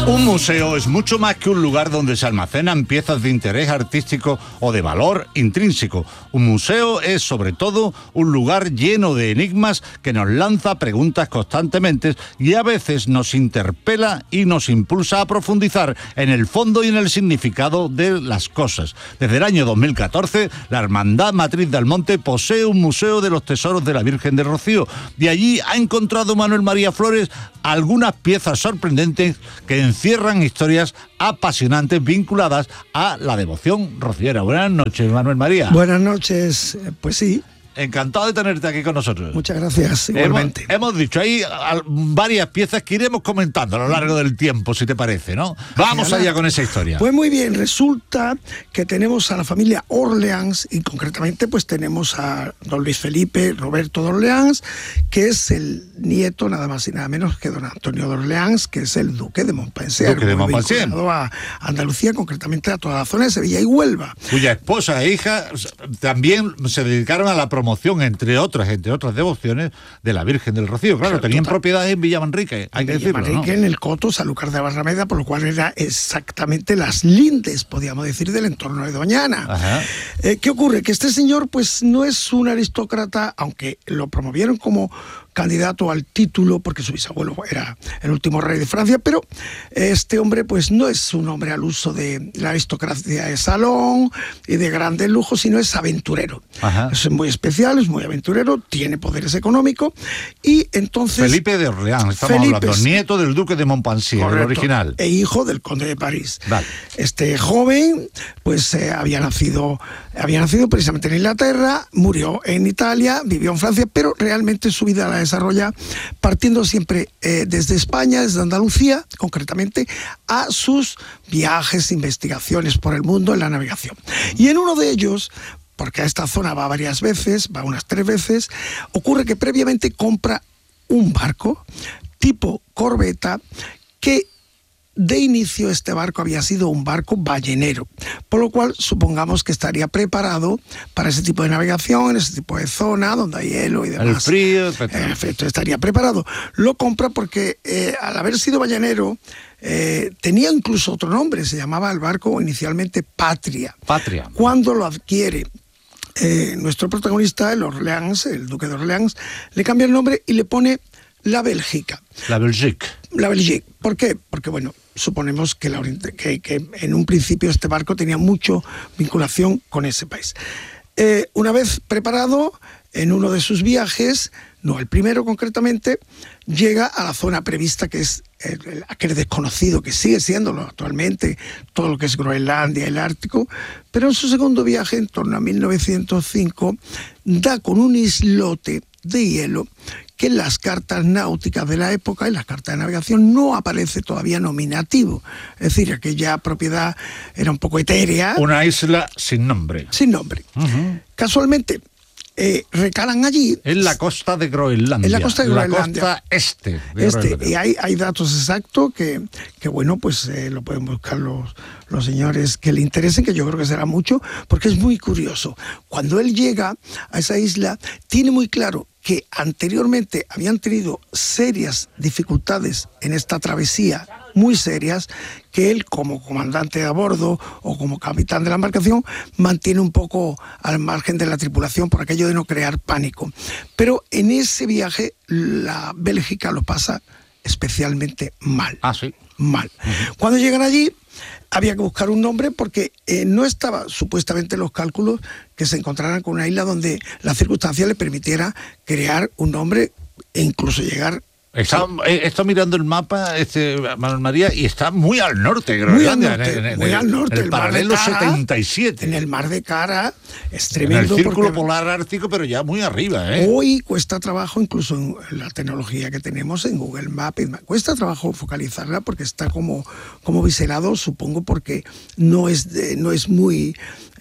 Un museo es mucho más que un lugar donde se almacenan piezas de interés artístico o de valor intrínseco. Un museo es, sobre todo, un lugar lleno de enigmas que nos lanza preguntas constantemente y a veces nos interpela y nos impulsa a profundizar en el fondo y en el significado de las cosas. Desde el año 2014, la Hermandad Matriz del Monte posee un museo de los tesoros de la Virgen del Rocío y allí ha encontrado Manuel María Flores algunas piezas sorprendentes que encierran historias apasionantes vinculadas a la devoción rociera. Buenas noches, Manuel María. Buenas noches, pues sí. Encantado de tenerte aquí con nosotros. Muchas gracias, igualmente. Hemos dicho, hay varias piezas que iremos comentando a lo largo del tiempo, si te parece, ¿no? Vamos allá con esa historia. Pues muy bien, resulta que tenemos a la familia Orleans y concretamente pues tenemos a don Luis Felipe Roberto de Orleans, que es el nieto nada más y nada menos que don Antonio de Orleans, que es el duque de Montpensier. Duque de Montpensier. Vinculado a Andalucía, concretamente a toda la zona de Sevilla y Huelva. Cuya esposa e hija también se dedicaron a la promoción, entre otras devociones, de la Virgen del Rocío. Claro, tenían propiedades en Villamanrique, hay que decirlo, ¿no? En el Coto, Sanlúcar de Barrameda, por lo cual era exactamente las lindes, podríamos decir, del entorno de Doñana. ¿Qué ocurre? Que este señor, pues, no es un aristócrata, aunque lo promovieron como candidato al título, porque su bisabuelo era el último rey de Francia, pero este hombre pues no es un hombre al uso de la aristocracia de salón y de grandes lujos, sino es aventurero. Es muy especial, es muy aventurero, tiene poderes económicos y entonces... Felipe de Orleans, estamos hablando, nieto del duque de Montpensier, correcto, el original. E hijo del conde de París. Vale. Este joven pues había nacido precisamente en Inglaterra, murió en Italia, vivió en Francia, pero realmente su vida la desarrolla partiendo siempre desde España, desde Andalucía, concretamente, a sus viajes, investigaciones por el mundo en la navegación. Y en uno de ellos, porque a esta zona va varias veces, va unas 3 veces, ocurre que previamente compra un barco tipo corbeta que de inicio este barco había sido un barco ballenero, por lo cual supongamos que estaría preparado para ese tipo de navegación, en ese tipo de zona donde hay hielo y demás. El frío, estaría preparado. Lo compra porque al haber sido ballenero tenía incluso otro nombre, se llamaba el barco inicialmente Patria. Cuando lo adquiere nuestro protagonista, el Orleans, el duque de Orleans, le cambia el nombre y le pone la Bélgica. La Belgique. ¿Por qué? Porque, bueno, suponemos que en un principio este barco tenía mucha vinculación con ese país. Una vez preparado, en uno de sus viajes, no el primero concretamente, llega a la zona prevista que es aquel desconocido, que sigue siéndolo actualmente, todo lo que es Groenlandia, el Ártico, pero en su segundo viaje, en torno a 1905, da con un islote de hielo que en las cartas náuticas de la época, en las cartas de navegación, no aparece todavía nominativo. Es decir, aquella propiedad era un poco etérea. Una isla sin nombre. Sin nombre. Casualmente, recalan allí. En la costa de Groenlandia. En la costa de Groenlandia. La costa este de Groenlandia. Y hay datos exactos que bueno, pues lo pueden buscar los señores que le interesen, que yo creo que será mucho, porque es muy curioso. Cuando él llega a esa isla, tiene muy claro que anteriormente habían tenido serias dificultades en esta travesía, muy serias, que él como comandante de a bordo o como capitán de la embarcación mantiene un poco al margen de la tripulación por aquello de no crear pánico. Pero en ese viaje la Bélgica lo pasa especialmente mal. Sí. Mal. Cuando llegan allí había que buscar un nombre porque no estaba supuestamente en los cálculos que se encontraran con una isla donde la circunstancia le permitiera crear un nombre e incluso llegar... Está mirando el mapa, Manuel María, y está muy al norte, Groenlandia. Muy al norte. El paralelo 77. En el mar de Kara, es tremendo. En el círculo polar ártico, pero ya muy arriba. Hoy cuesta trabajo, incluso en la tecnología que tenemos en Google Maps, cuesta trabajo focalizarla porque está como biselado, supongo, porque no es muy...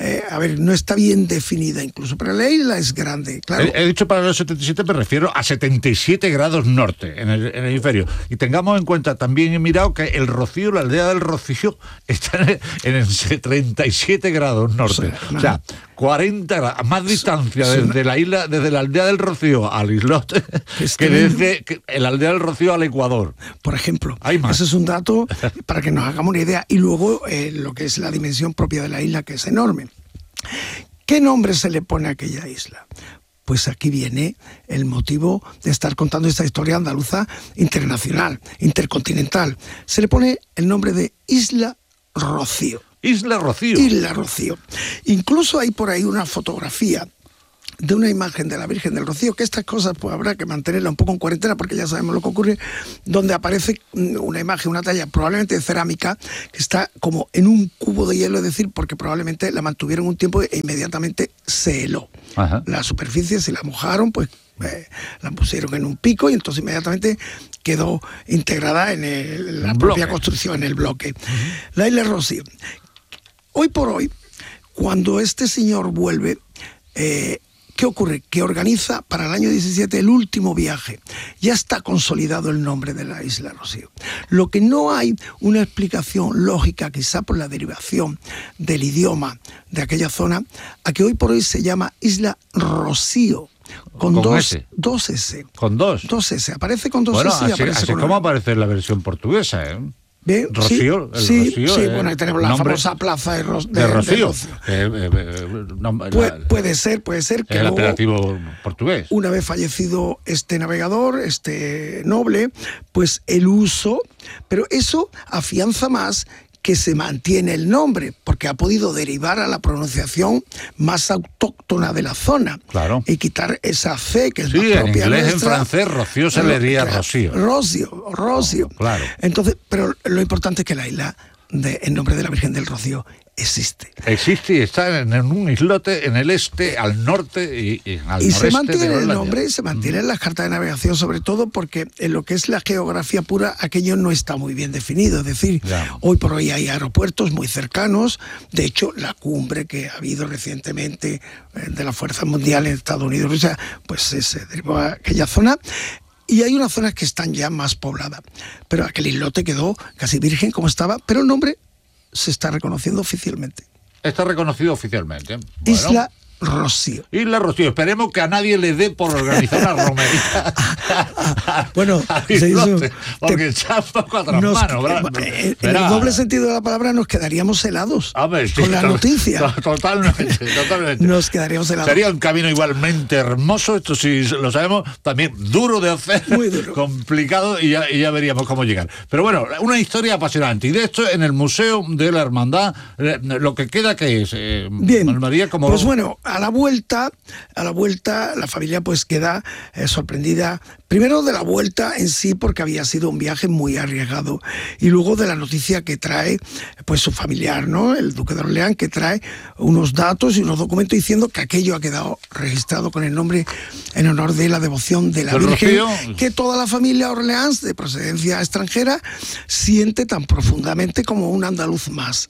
no está bien definida incluso, pero la isla es grande, claro. He dicho paralelo 77, me refiero a 77 grados norte. en el hemisferio. Y tengamos en cuenta, también he mirado que el Rocío, la aldea del Rocío, está en el 37 grados norte. O sea, 40 grados, más distancia desde la isla, desde la aldea del Rocío al islote, que desde la aldea del Rocío al Ecuador. Por ejemplo, Hay más. ese es un dato para que nos hagamos una idea. Y luego lo que es la dimensión propia de la isla, que es enorme. ¿Qué nombre se le pone a aquella isla? Pues aquí viene el motivo de estar contando esta historia andaluza internacional, intercontinental. Se le pone el nombre de Isla Rocío. Isla Rocío. Isla Rocío. Incluso hay por ahí una fotografía de una imagen de la Virgen del Rocío, que estas cosas pues habrá que mantenerla un poco en cuarentena porque ya sabemos lo que ocurre, donde aparece una imagen, una talla probablemente de cerámica, que está como en un cubo de hielo, es decir, porque probablemente la mantuvieron un tiempo e inmediatamente se heló. Ajá. La superficie se la mojaron, pues la pusieron en un pico y entonces inmediatamente quedó integrada en la propia construcción, en el bloque. La Isla Rocío. Hoy por hoy, cuando este señor vuelve, ¿qué ocurre? Que organiza para el año 17 el último viaje. Ya está consolidado el nombre de la Isla Rocío. Lo que no hay una explicación lógica, quizá por la derivación del idioma de aquella zona, a que hoy por hoy se llama Isla Rocío. Con dos S. ¿Con dos? Dos S. Aparece con dos S y aparece así con como aparece en la versión portuguesa, ¿eh? Bien, Rocío, sí, Rocío, bueno, ahí tenemos la famosa plaza de Rocío. Puede ser que el apelativo portugués. Una vez fallecido este navegador, este noble, pues el uso, pero eso afianza más que se mantiene el nombre, porque ha podido derivar a la pronunciación más autóctona de la zona. Claro. Y quitar esa C que es más propia en inglés, nuestra. En francés, Rocío se le diría Rocío. Rocío. Claro. Entonces, pero lo importante es que la isla, en nombre de la Virgen del Rocío, existe. Existe y está en un islote en el este, al norte y al noreste. Y se mantiene de el nombre, se mantiene en las cartas de navegación, sobre todo porque en lo que es la geografía pura, aquello no está muy bien definido. Es decir, hoy por hoy hay aeropuertos muy cercanos. De hecho, la cumbre que ha habido recientemente de la Fuerza Mundial en Estados Unidos y Rusia, pues se derivó a aquella zona. Y hay unas zonas que están ya más pobladas. Pero aquel islote quedó casi virgen como estaba, pero el nombre se está reconociendo oficialmente. Está reconocido oficialmente. Isla Rocío. Isla Rocío. Esperemos que a nadie le dé por organizar una romería. Bueno, porque está un poco atrás mano. En el doble sentido de la palabra nos quedaríamos helados con la noticia. Totalmente. Nos quedaríamos helados. Sería un camino igualmente hermoso, esto sí lo sabemos, también duro de hacer, muy duro, complicado y ya veríamos cómo llegar. Pero bueno, una historia apasionante. Y de esto en el Museo de la Hermandad, lo que queda que es, bien, María, como... Pues bueno, a la vuelta, la familia pues queda sorprendida, primero de la vuelta en sí, porque había sido un viaje muy arriesgado, y luego de la noticia que trae pues su familiar, ¿no? El duque de Orleans, que trae unos datos y unos documentos diciendo que aquello ha quedado registrado con el nombre en honor de la devoción de la Virgen, que toda la familia Orleans, de procedencia extranjera, siente tan profundamente como un andaluz más.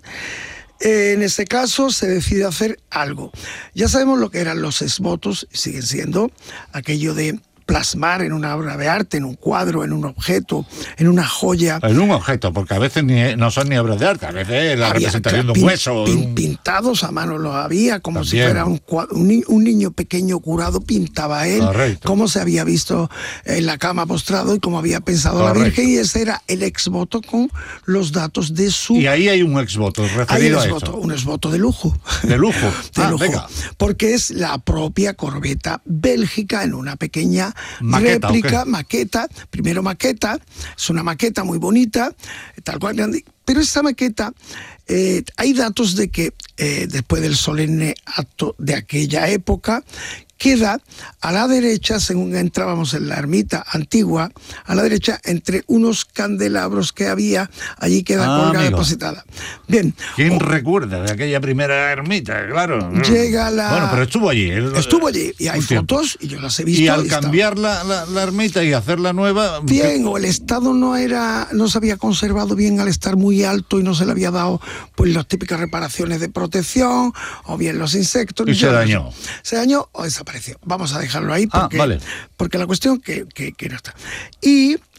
En ese caso se decide hacer algo. Ya sabemos lo que eran los exvotos, siguen siendo aquello de plasmar en una obra de arte, en un cuadro, en un objeto, en una joya. En un objeto, porque a veces no son ni obras de arte, a veces es la representación de un hueso. Pintados a mano los había, como también. Si fuera un niño pequeño curado, pintaba él, cómo se había visto en la cama postrado y cómo había pensado la Virgen, y ese era el exvoto con los datos de su... Y ahí hay un exvoto referido a esto. Un exvoto de lujo. De lujo. De lujo. Venga. Porque es la propia corbeta bélgica en una pequeña maqueta, primero maqueta, es una maqueta muy bonita, tal cual grande, pero esa maqueta, hay datos de que después del solemne acto de aquella época, queda a la derecha, según entrábamos en la ermita antigua, a la derecha, entre unos candelabros que había, allí queda colgada, depositada. Bien. ¿Quién recuerda de aquella primera ermita? Claro. Llega la... Bueno, pero estuvo allí. Estuvo allí, y hay fotos, y yo las he visto. Y al cambiar la ermita y hacerla nueva... Bien, o el estado no se había conservado bien al estar muy alto y no se le había dado pues las típicas reparaciones de protección, o bien los insectos. Y se dañó. Se dañó o desapareció. Vamos a dejarlo ahí porque, vale. porque la cuestión que no está. Y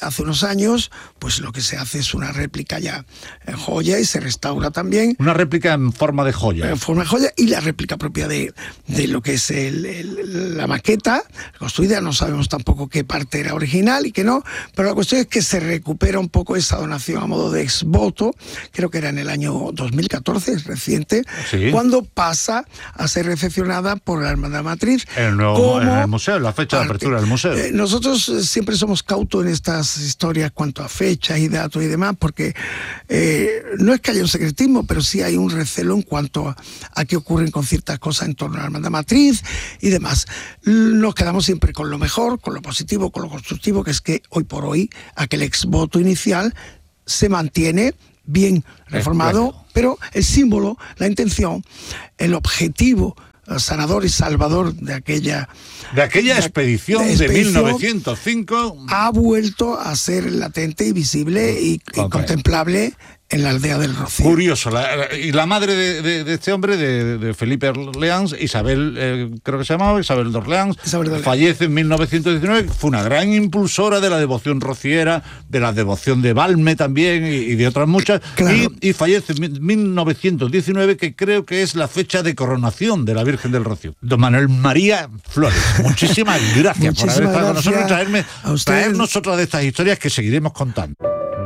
hace unos años, pues lo que se hace es una réplica ya en joya y se restaura también. Una réplica en forma de joya. En forma de joya, y la réplica propia de lo que es la maqueta construida. No sabemos tampoco qué parte era original y qué no, pero la cuestión es que se recupera un poco esa donación a modo de ex voto, creo que era en el año 2014, es reciente, sí, cuando pasa a ser recepcionada por la Hermandad Matriz. En el museo, la fecha de apertura del museo. Nosotros siempre somos cautos en estas historias cuanto a fechas y datos y demás, porque no es que haya un secretismo, pero sí hay un recelo en cuanto a qué ocurren con ciertas cosas en torno a la Hermandad Matriz y demás. Nos quedamos siempre con lo mejor, con lo positivo, con lo constructivo, que es que hoy por hoy aquel ex voto inicial se mantiene bien reformado, pero el símbolo, la intención, el objetivo sanador y salvador de aquella expedición de 1905 ha vuelto a ser latente y visible y contemplable en la aldea del Rocío. Curioso. Y la madre de este hombre, de Felipe Orleans, Isabel, creo que se llamaba, Isabel de Orleans, fallece en 1919, fue una gran impulsora de la devoción rociera, de la devoción de Valme también y de otras muchas, claro. y fallece en 1919, que creo que es la fecha de coronación de la Virgen del Rocío. Don Manuel María Flores, muchísimas gracias por haber estado con nosotros y traernos otra de estas historias que seguiremos contando.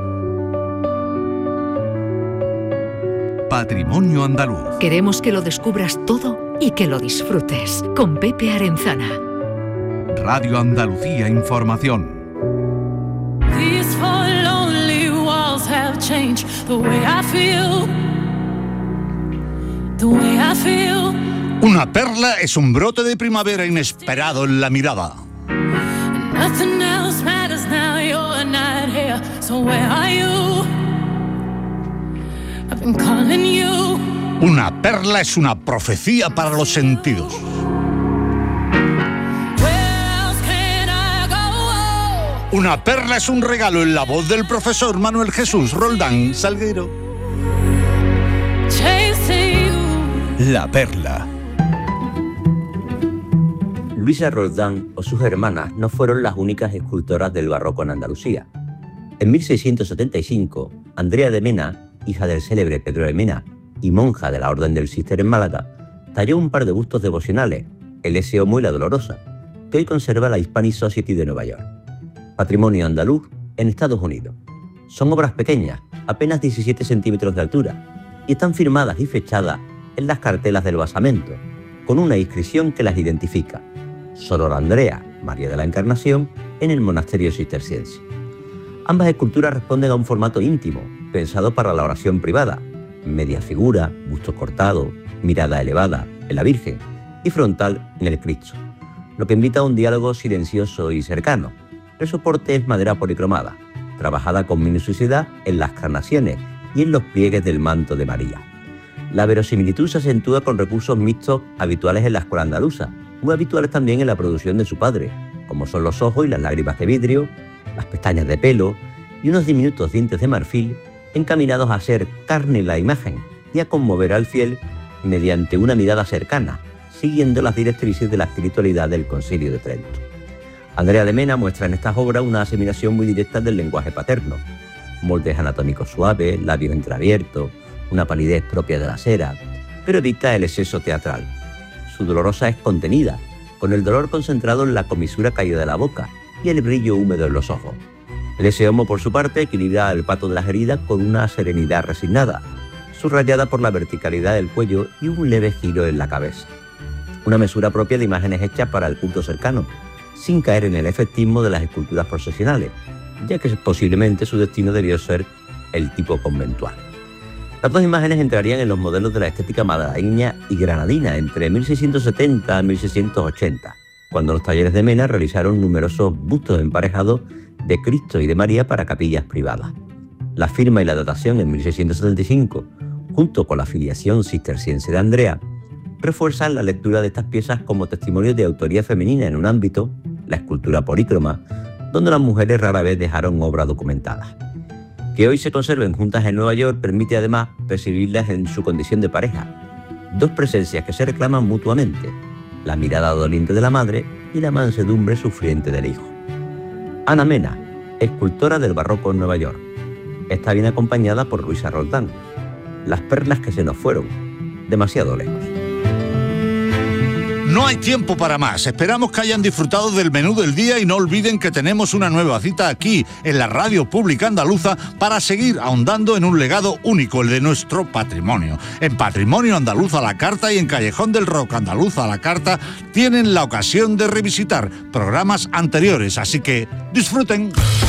Patrimonio Andaluz. Queremos que lo descubras todo y que lo disfrutes. Con Pepe Arenzana. Radio Andalucía Información. These four lonely walls have changed the way I feel. The way I feel. Una perla es un brote de primavera inesperado en la mirada. Nothing else matters now, you're not here. So where are you? I've been calling you. Una perla es una profecía para los sentidos. Una perla es un regalo en la voz del profesor Manuel Jesús Roldán Salguero. La perla. Luisa Roldán o sus hermanas no fueron las únicas escultoras del barroco en Andalucía. En 1675, Andrea de Mena, hija del célebre Pedro de Mena y monja de la Orden del Císter en Málaga, talló un par de bustos devocionales, el Ese Homo y la Dolorosa, que hoy conserva la Hispanic Society de Nueva York. Patrimonio andaluz en Estados Unidos. Son obras pequeñas, apenas 17 centímetros de altura, y están firmadas y fechadas en las cartelas del basamento, con una inscripción que las identifica: Sor Andrea, María de la Encarnación, en el monasterio cisterciense. Ambas esculturas responden a un formato íntimo, pensado para la oración privada: media figura, busto cortado, mirada elevada en la Virgen y frontal en el Cristo, lo que invita a un diálogo silencioso y cercano. El soporte es madera policromada, trabajada con minuciosidad en las carnaciones y en los pliegues del manto de María. La verosimilitud se acentúa con recursos mixtos habituales en la escuela andaluza, muy habituales también en la producción de su padre, como son los ojos y las lágrimas de vidrio, las pestañas de pelo y unos diminutos dientes de marfil encaminados a hacer carne la imagen y a conmover al fiel mediante una mirada cercana, siguiendo las directrices de la espiritualidad del Concilio de Trento. Andrea de Mena muestra en estas obras una asimilación muy directa del lenguaje paterno: moldes anatómicos suaves, labios entreabiertos, una palidez propia de la cera, pero evita el exceso teatral. Su Dolorosa es contenida, con el dolor concentrado en la comisura caída de la boca y el brillo húmedo en los ojos. El Ese Homo, por su parte, equilibra el pato de las heridas con una serenidad resignada, subrayada por la verticalidad del cuello y un leve giro en la cabeza. Una mesura propia de imágenes hechas para el culto cercano, sin caer en el efectismo de las esculturas procesionales, ya que posiblemente su destino debió ser el tipo conventual. Las dos imágenes entrarían en los modelos de la estética malagueña y granadina entre 1670 y 1680, cuando los talleres de Mena realizaron numerosos bustos emparejados de Cristo y de María para capillas privadas. La firma y la datación en 1675, junto con la filiación cisterciense de Andrea, refuerzan la lectura de estas piezas como testimonios de autoría femenina en un ámbito, la escultura polícroma, donde las mujeres rara vez dejaron obra documentada. Que hoy se conserven juntas en Nueva York permite además percibirlas en su condición de pareja, dos presencias que se reclaman mutuamente: la mirada doliente de la madre y la mansedumbre sufriente del hijo. Ana Mena, escultora del barroco en Nueva York. Está bien acompañada por Luisa Roldán. Las perlas que se nos fueron, demasiado lejos. No hay tiempo para más. Esperamos que hayan disfrutado del menú del día y no olviden que tenemos una nueva cita aquí en la Radio Pública Andaluza para seguir ahondando en un legado único, el de nuestro patrimonio. En Patrimonio Andaluz a la Carta y en Callejón del Rock Andaluz a la Carta tienen la ocasión de revisitar programas anteriores, así que disfruten.